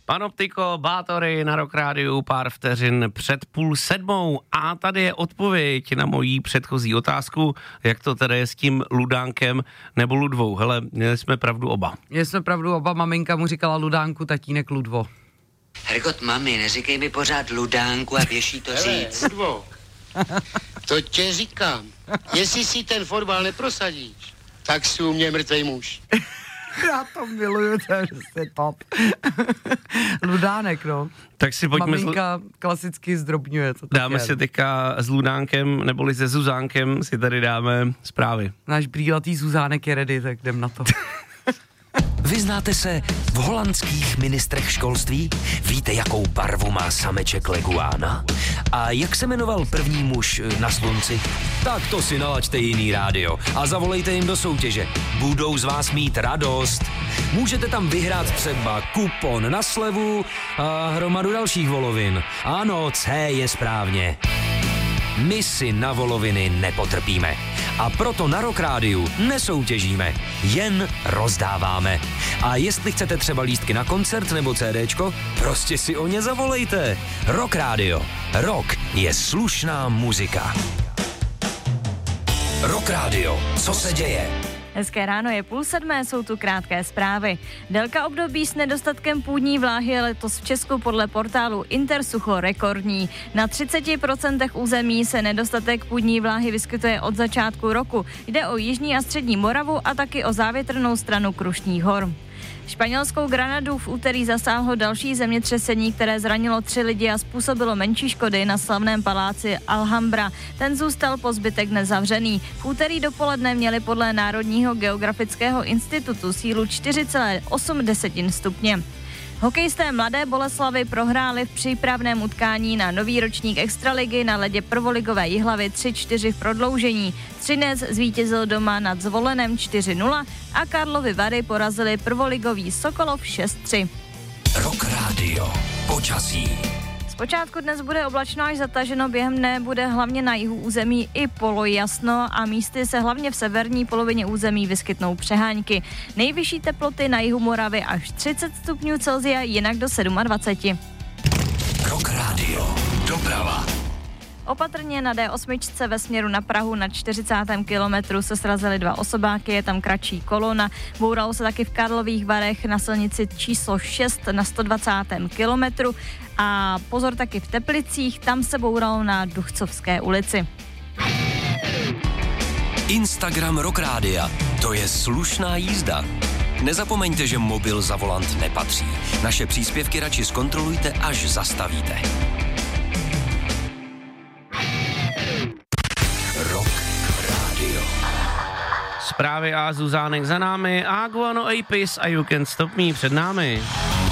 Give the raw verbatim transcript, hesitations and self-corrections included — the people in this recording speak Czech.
Panoptiko, Bátory na Rock Rádiu, pár vteřin před půl sedmou a tady je odpověď na mojí předchozí otázku, jak to tedy je s tím Ludánkem nebo Ludvou. Hele, měli jsme pravdu oba. Měli jsme pravdu oba, maminka mu říkala Ludánku, tatínek Ludvo. Hergot, mami, neříkej mi pořád Ludánku a běží to říct. Ludvo, to tě říkám, jestli si ten fotbal neprosadíš, tak si u mě mrtvej muž. Já to miluju, to je prostě top. Ludánek, no. Tak si pojďme... Maminka sl- klasicky zdrobňuje. To dáme je. si teďka s Ludánkem, neboli se Zuzánkem si tady dáme zprávy. Náš brýlatý Zuzánek je ready, tak jdem na to. Vyznáte se v holandských ministrech školství? Víte, jakou barvu má sameček leguána? A jak se jmenoval první muž na slunci? Tak to si nalaďte jiný rádio a zavolejte jim do soutěže. Budou z vás mít radost. Můžete tam vyhrát třeba kupon na slevu a hromadu dalších volovin. Ano, C je správně. My si na voloviny nepotrpíme. A proto na Rock Rádiu nesoutěžíme, jen rozdáváme. A jestli chcete třeba lístky na koncert nebo CDčko, prostě si o ně zavolejte. Rock Rádio. Rock je slušná muzika. Rock Rádio. Co se děje? Hezké ráno, je půl sedmé, jsou tu krátké zprávy. Délka období s nedostatkem půdní vláhy je letos v Česku podle portálu Intersucho rekordní. Na třicet procent území se nedostatek půdní vláhy vyskytuje od začátku roku. Jde o jižní a střední Moravu a taky o závětrnou stranu Krušných hor. Španělskou Granadu v úterý zasáhlo další zemětřesení, které zranilo tři lidi a způsobilo menší škody na slavném paláci Alhambra. Ten zůstal po zbytek nezavřený. V úterý dopoledne měli podle Národního geografického institutu sílu čtyři celé osm stupně. Hokejisté Mladé Boleslavi prohráli v přípravném utkání na nový ročník extraligy na ledě prvoligové Jihlavy tři čtyři v prodloužení. Třinec zvítězil doma nad Zvolenem čtyři nula a Karlovy Vary porazili prvoligový Sokolov šest tři. Rock Radio. Počasí. Zpočátku dnes bude oblačno až zataženo, během dne bude hlavně na jihu území i polojasno a místy se hlavně v severní polovině území vyskytnou přehánky. Nejvyšší teploty na jihu Moravy až třicet stupňů Celsia, jinak do dvacet sedm. Rock Radio. Doprava. Opatrně na D osm ve směru na Prahu na čtyřicátém kilometru se srazily dva osobáky, je tam kratší kolona. Bouralo se taky v Karlových Varech na silnici číslo šest na sto dvacátém kilometru a pozor taky v Teplicích, tam se bouralo na Duchcovské ulici. Instagram Rock Rádia. To je slušná jízda. Nezapomeňte, že mobil za volant nepatří. Naše příspěvky radši zkontrolujte, až zastavíte. Rock Radio. Zprávy a Zuzánek za námi a Guano Apis a You Can Stop Me před námi.